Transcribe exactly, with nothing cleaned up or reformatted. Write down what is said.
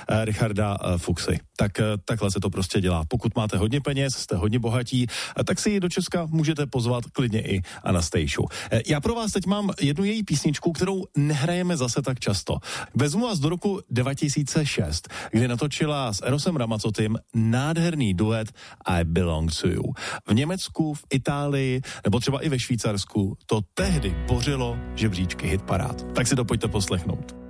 uh, Richarda uh, Fuchsy. Tak uh, takhle se to prostě dělá. Pokud máte hodně peněz, jste hodně bohatí, uh, tak si ji do Česka můžete pozvat klidně i Anastejšu. Uh, já pro vás teď mám jednu její písničku, kterou nehrajeme zase tak často. Vezmu vás do roku dva tisíce šest, kdy natočila s Erosem Ramazzottim nádherný duet I Belong to You. V Německu, v Itálii nebo třeba i ve Švýcarsku to tehdy bořilo žebříčky hitparád. Tak si to pojďte poslechnout.